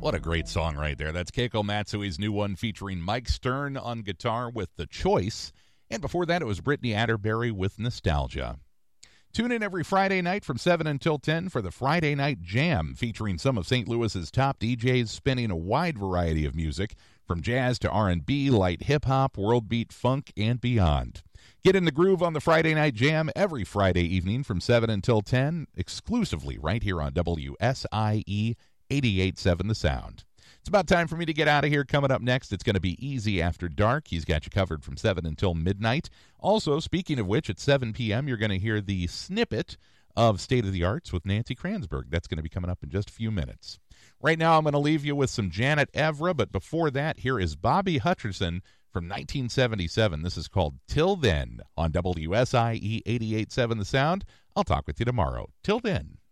What a great song right there. That's Keiko Matsui's new one featuring Mike Stern on guitar with The Choice. And before that, it was Brittany Atterbury with Nostalgia. Tune in every Friday night from 7 until 10 for the Friday Night Jam, featuring some of St. Louis's top DJs spinning a wide variety of music, from jazz to R&B, light hip-hop, world beat, funk, and beyond. Get in the groove on the Friday Night Jam every Friday evening from 7 until 10, exclusively right here on WSIE 88.7 The Sound. It's about time for me to get out of here. Coming up next, it's going to be Easy After Dark. He's got you covered from 7 until midnight. Also, speaking of which, at 7 p.m., you're going to hear the snippet of State of the Arts with Nancy Kranzberg. That's going to be coming up in just a few minutes. Right now, I'm going to leave you with some Janet Evra, but before that, here is Bobby Hutcherson from 1977. This is called Till Then on WSIE 88.7 The Sound. I'll talk with you tomorrow. Till then.